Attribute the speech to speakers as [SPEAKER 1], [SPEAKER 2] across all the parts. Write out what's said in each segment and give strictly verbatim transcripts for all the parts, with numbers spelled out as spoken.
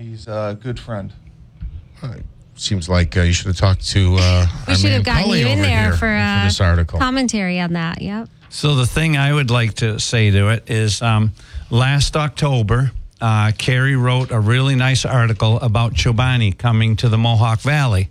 [SPEAKER 1] He's a good friend.
[SPEAKER 2] Uh, seems like uh, you should have talked to uh,
[SPEAKER 3] we
[SPEAKER 2] our
[SPEAKER 3] should
[SPEAKER 2] man
[SPEAKER 3] have gotten
[SPEAKER 2] Cully
[SPEAKER 3] you in
[SPEAKER 2] over
[SPEAKER 3] there
[SPEAKER 2] here
[SPEAKER 3] for, uh,
[SPEAKER 2] for this article.
[SPEAKER 3] Commentary on that. Yep.
[SPEAKER 4] So the thing I would like to say to it is um, last October, uh, Carrie wrote a really nice article about Chobani coming to the Mohawk Valley.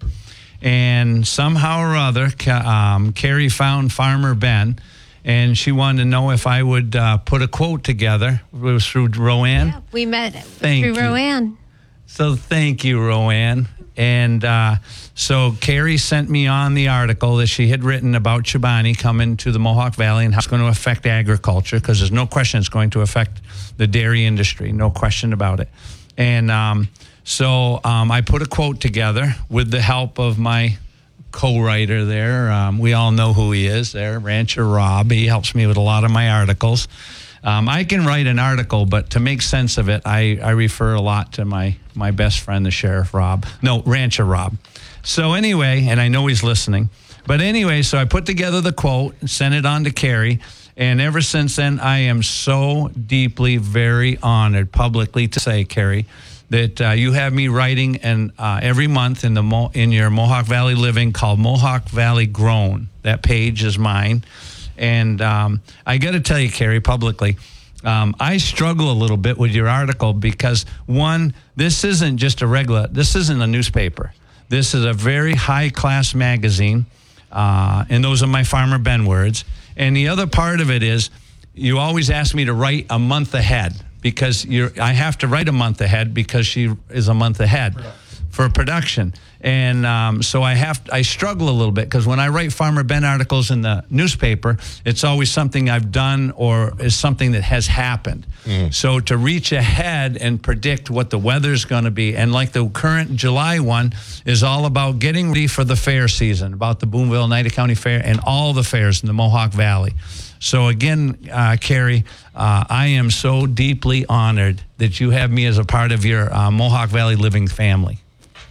[SPEAKER 4] And somehow or other, um, Carrie found Farmer Ben, and she wanted to know if I would uh, put a quote together. It was through Roanne.
[SPEAKER 3] Yeah, we met
[SPEAKER 4] Thank
[SPEAKER 3] through
[SPEAKER 4] you.
[SPEAKER 3] Roanne.
[SPEAKER 4] So thank you, Roanne. And uh, so Carrie sent me on the article that she had written about Chobani coming to the Mohawk Valley and how it's going to affect agriculture, because there's no question it's going to affect the dairy industry, no question about it. And um, so um, I put a quote together with the help of my co-writer there. Um, we all know who he is there, Rancher Rob. He helps me with a lot of my articles. Um, I can write an article, but to make sense of it, I, I refer a lot to my, my best friend, the Sheriff Rob. No, Rancher Rob. So anyway, and I know he's listening. But anyway, so I put together the quote and sent it on to Carrie. And ever since then, I am so deeply, very honored publicly to say, Carrie, that uh, you have me writing and uh, every month in the Mo- in your Mohawk Valley Living called Mohawk Valley Grown. That page is mine. And um, I got to tell you, Carrie, publicly, um, I struggle a little bit with your article because, one, this isn't just a regular, this isn't a newspaper. This is a very high-class magazine, uh, and those are my Farmer Ben words. And the other part of it is you always ask me to write a month ahead because you're, I have to write a month ahead because she is a month ahead for production. And um, so I have I struggle a little bit because when I write Farmer Ben articles in the newspaper, it's always something I've done or is something that has happened. Mm. So to reach ahead and predict what the weather's going to be, and like the current July one is all about getting ready for the fair season, about the Boonville Oneida County Fair and all the fairs in the Mohawk Valley. So again, uh, Carrie, uh, I am so deeply honored that you have me as a part of your uh, Mohawk Valley Living family.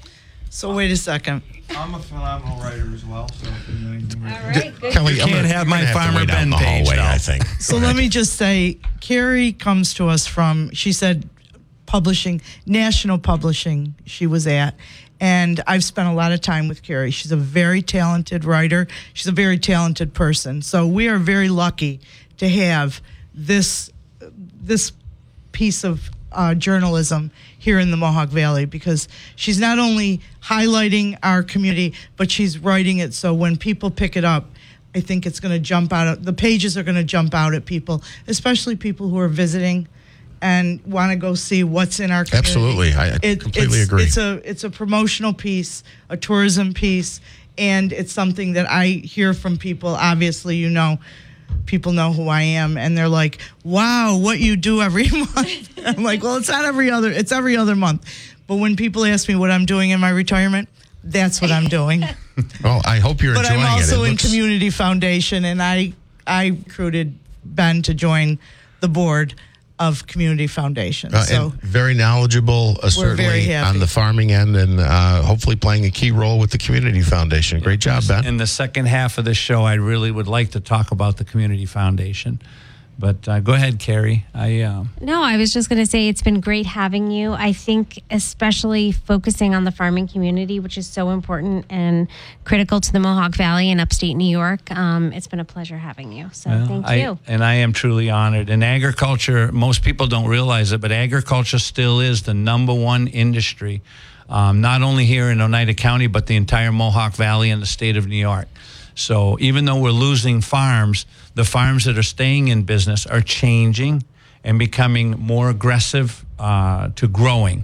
[SPEAKER 5] So wait a second.
[SPEAKER 1] I'm a phenomenal writer as well. So if you know anything
[SPEAKER 3] All right, good.
[SPEAKER 2] Kelly,
[SPEAKER 4] You
[SPEAKER 2] I'm
[SPEAKER 4] can't
[SPEAKER 2] gonna-
[SPEAKER 4] have
[SPEAKER 2] you're
[SPEAKER 4] my
[SPEAKER 2] gonna to
[SPEAKER 4] Farmer
[SPEAKER 2] wait out in
[SPEAKER 4] Ben
[SPEAKER 2] the
[SPEAKER 4] page,
[SPEAKER 2] hallway,
[SPEAKER 4] though.
[SPEAKER 2] I think.
[SPEAKER 5] So let me just say, Carrie comes to us from, she said, publishing, national publishing she was at. And I've spent a lot of time with Carrie. She's a very talented writer. She's a very talented person. So we are very lucky to have this this piece of uh, journalism here in the Mohawk Valley, because she's not only highlighting our community, but she's writing it so when people pick it up, I think it's going to jump out. The pages are going to jump out at people, especially people who are visiting and want to go see what's in our community.
[SPEAKER 2] Absolutely. I
[SPEAKER 5] It-
[SPEAKER 2] completely
[SPEAKER 5] it's,
[SPEAKER 2] agree.
[SPEAKER 5] It's a it's a promotional piece, a tourism piece, and it's something that I hear from people. Obviously, you know, people know who I am, and they're like, "Wow, what you do every month." I'm like, "Well, it's not every other. It's every other month." But when people ask me what I'm doing in my retirement, that's what I'm doing.
[SPEAKER 2] Well, I hope you're
[SPEAKER 5] But
[SPEAKER 2] enjoying
[SPEAKER 5] I'm also
[SPEAKER 2] it. It
[SPEAKER 5] in
[SPEAKER 2] looks-
[SPEAKER 5] Community Foundation, and I I recruited Ben to join the board of Community Foundation.
[SPEAKER 2] Uh,
[SPEAKER 5] so
[SPEAKER 2] and very knowledgeable, uh,
[SPEAKER 5] We're very
[SPEAKER 2] certainly
[SPEAKER 5] happy.
[SPEAKER 2] on the farming end, and uh, hopefully playing a key role with the Community Foundation. Great job, Ben.
[SPEAKER 4] In the second half of the show, I really would like to talk about the Community Foundation. But uh, go ahead, Carrie. I uh,
[SPEAKER 3] No, I was just going to say it's been great having you. I think especially focusing on the farming community, which is so important and critical to the Mohawk Valley and upstate New York. Um, it's been a pleasure having you. So
[SPEAKER 4] well,
[SPEAKER 3] thank
[SPEAKER 4] I,
[SPEAKER 3] you.
[SPEAKER 4] And I am truly honored. And agriculture, most people don't realize it, but agriculture still is the number one industry, um, not only here in Oneida County, but the entire Mohawk Valley and the state of New York. So even though we're losing farms, the farms that are staying in business are changing and becoming more aggressive uh, to growing.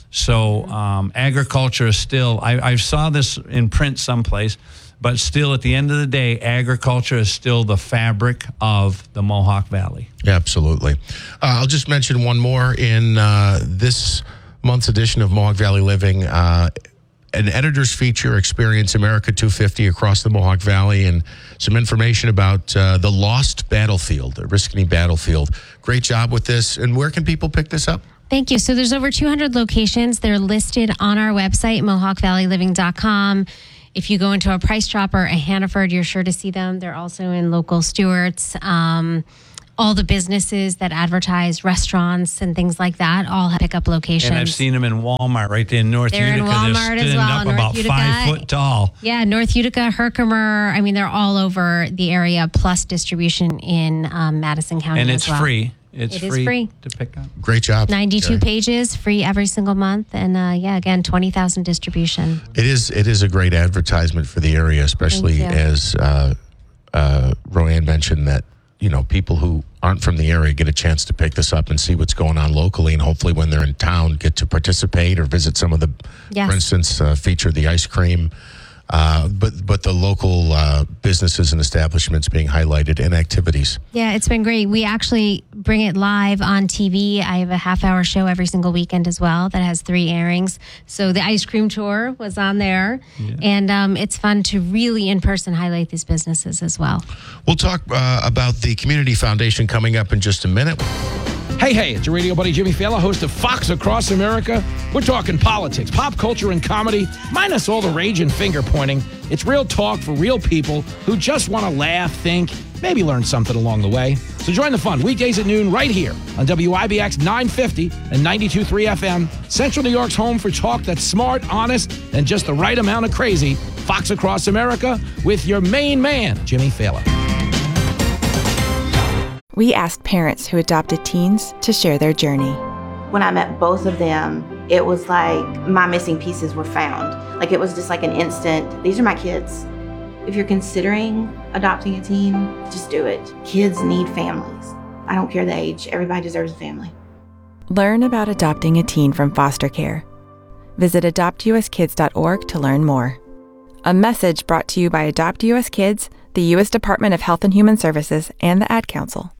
[SPEAKER 4] So um, agriculture is still, I, I saw this in print someplace, but still at the end of the day, agriculture is still the fabric of the Mohawk Valley.
[SPEAKER 2] Absolutely. Uh, I'll just mention one more in uh, this month's edition of Mohawk Valley Living. Uh, an editor's feature, Experience America two fifty across the Mohawk Valley, and some information about uh, the Lost Battlefield, the Oriskany Battlefield. Great job with this. And where can people pick this up?
[SPEAKER 3] Thank you. So there's over two hundred locations. They're listed on our website, mohawk valley living dot com. If you go into a Price Chopper, a Hannaford, you're sure to see them. They're also in local Stewarts. Um, all the businesses that advertise restaurants and things like that all have pickup locations.
[SPEAKER 4] And I've seen them in Walmart right there in North
[SPEAKER 3] They're in
[SPEAKER 4] Utica.
[SPEAKER 3] Walmart
[SPEAKER 4] They're
[SPEAKER 3] as
[SPEAKER 4] standing
[SPEAKER 3] well,
[SPEAKER 4] up
[SPEAKER 3] North
[SPEAKER 4] about
[SPEAKER 3] Utica.
[SPEAKER 4] five foot tall.
[SPEAKER 3] Yeah, North Utica, Herkimer. I mean, they're all over the area, plus distribution in um, Madison County
[SPEAKER 4] And
[SPEAKER 3] as
[SPEAKER 4] it's
[SPEAKER 3] well.
[SPEAKER 4] free. It's
[SPEAKER 3] It is
[SPEAKER 4] free,
[SPEAKER 3] free.
[SPEAKER 4] to pick up.
[SPEAKER 2] Great job.
[SPEAKER 3] ninety-two
[SPEAKER 2] Gary.
[SPEAKER 3] pages, free every single month. And uh, yeah, again, twenty thousand distribution.
[SPEAKER 2] It is it is a great advertisement for the area, especially
[SPEAKER 3] Thank you.
[SPEAKER 2] as uh, uh, Roanne mentioned that, you know, people who aren't from the area get a chance to pick this up and see what's going on locally, and hopefully when they're in town get to participate or visit some of the,
[SPEAKER 3] Yes.
[SPEAKER 2] for instance, uh, feature the ice cream. Uh, but but the local uh, businesses and establishments being highlighted and activities.
[SPEAKER 3] Yeah, it's been great. We actually bring it live on T V. I have a half hour show every single weekend as well that has three airings. So the ice cream tour was on there. And um, it's fun to really in person highlight these businesses as well.
[SPEAKER 2] We'll talk uh, about the Community Foundation coming up in just a minute.
[SPEAKER 6] Hey, hey, it's your radio buddy Jimmy Fallon, host of Fox Across America. We're talking politics, pop culture, and comedy, minus all the rage and finger pointing. It's real talk for real people who just want to laugh, think, maybe learn something along the way. So join the fun weekdays at noon right here on W I B X nine fifty and ninety-two point three F M, Central New York's home for talk that's smart, honest, and just the right amount of crazy. Fox Across America with your main man, Jimmy Fallon.
[SPEAKER 7] We asked parents who adopted teens to share their journey.
[SPEAKER 8] When I met both of them, it was like my missing pieces were found. Like it was just like an instant, these are my kids. If you're considering adopting a teen, just do it. Kids need families. I don't care the age, everybody deserves a family.
[SPEAKER 7] Learn about adopting a teen from foster care. Visit adopt u s kids dot org to learn more. A message brought to you by Adopt U S Kids, the U S Department of Health and Human Services, and the Ad Council.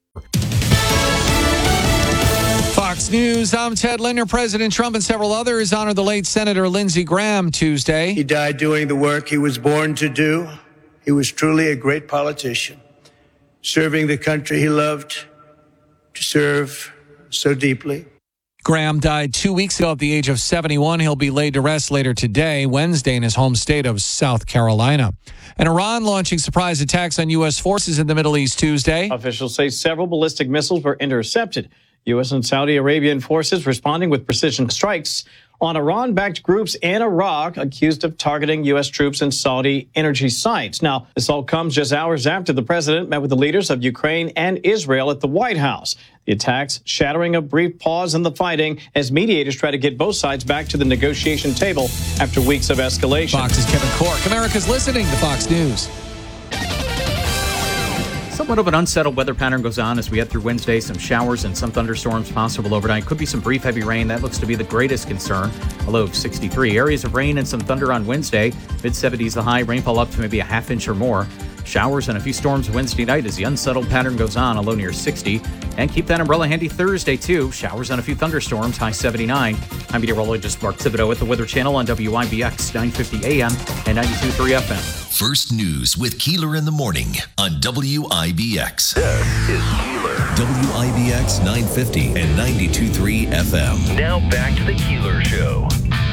[SPEAKER 9] Fox News, I'm Ted Linder. President Trump and several others honored the late Senator Lindsey Graham Tuesday.
[SPEAKER 10] He died doing the work he was born to do. He was truly a great politician, serving the country he loved to serve so deeply.
[SPEAKER 9] Graham died two weeks ago at the age of seventy-one. He'll be laid to rest later today, Wednesday, in his home state of South Carolina. And Iran launching surprise attacks on U S forces in the Middle East Tuesday.
[SPEAKER 11] Officials say several ballistic missiles were intercepted. U S and Saudi Arabian forces responding with precision strikes on Iran-backed groups in Iraq accused of targeting U S troops and Saudi energy sites. Now, this all comes just hours after the president met with the leaders of Ukraine and Israel at the White House. The attacks shattering a brief pause in the fighting as mediators try to get both sides back to the negotiation table after weeks of escalation.
[SPEAKER 9] Fox's Kevin Cork. America's listening to Fox News.
[SPEAKER 12] Somewhat of an unsettled weather pattern goes on as we head through Wednesday. Some showers and some thunderstorms possible overnight. Could be some brief heavy rain. That looks to be the greatest concern. A low of sixty-three. Areas of rain and some thunder on Wednesday. mid seventies the high. Rainfall up to maybe a half inch or more. Showers and a few storms Wednesday night as the unsettled pattern goes on. A low near sixty. And keep that umbrella handy Thursday, too. Showers and a few thunderstorms. High seventy-nine. I'm meteorologist Mark Thibodeau at the Weather Channel on W I B X nine fifty A M and ninety-two point three F M.
[SPEAKER 13] First News with Keeler in the Morning on W I B X.
[SPEAKER 14] This is Keeler.
[SPEAKER 13] W I B X nine fifty and ninety-two point three F M.
[SPEAKER 14] Now back to the Keeler Show.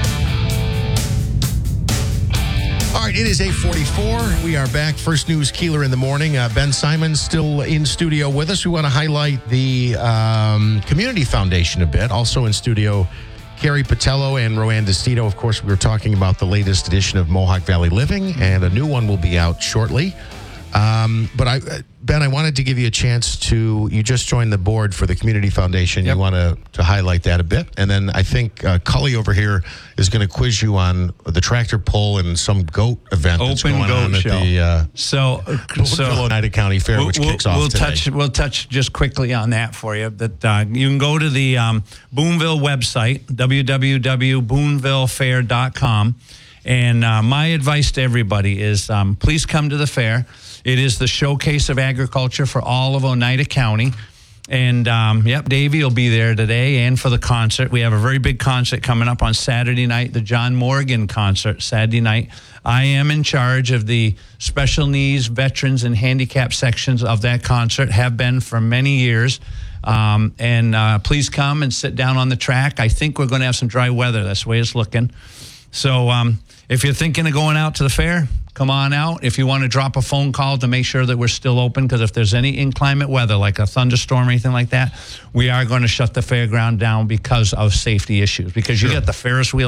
[SPEAKER 2] All right, it is eight forty-four. We are back. First News Keeler in the Morning. Uh, Ben Simon still in studio with us. We want to highlight the um, Community Foundation a bit. Also in studio, Carrie Patello and Roanne DeStito. Of course, we were talking about the latest edition of Mohawk Valley Living, and a new one will be out shortly. Um, but I, Ben, I wanted to give you a chance to, you just joined the board for the Community Foundation.
[SPEAKER 4] Yep.
[SPEAKER 2] You want to, to highlight that a bit. And then I think uh, Cully over here is going to quiz you on the tractor pull and some goat event that's
[SPEAKER 4] Open
[SPEAKER 2] going
[SPEAKER 4] goat
[SPEAKER 2] on at
[SPEAKER 4] show.
[SPEAKER 2] the uh,
[SPEAKER 4] So, so
[SPEAKER 2] Oneida County Fair, which
[SPEAKER 4] we'll,
[SPEAKER 2] kicks off
[SPEAKER 4] we'll
[SPEAKER 2] today.
[SPEAKER 4] touch we'll touch just quickly on that for you. That uh, you can go to the um, Boonville website, w w w dot boonville fair dot com, and uh, my advice to everybody is um, please come to the fair. It is the showcase of agriculture for all of Oneida County. And, um, yep, Davey will be there today and for the concert. We have a very big concert coming up on Saturday night, the John Morgan concert, Saturday night. I am in charge of the special needs, veterans, and handicap sections of that concert, have been for many years. Um, and uh, please come and sit down on the track. I think we're going to have some dry weather. That's the way it's looking. So um, if you're thinking of going out to the fair, come on out. If you want to drop a phone call to make sure that we're still open, because if there's any inclement weather, like a thunderstorm or anything like that, we are going to shut the fairground down because of safety issues. Because you
[SPEAKER 2] Sure.
[SPEAKER 4] got the Ferris wheel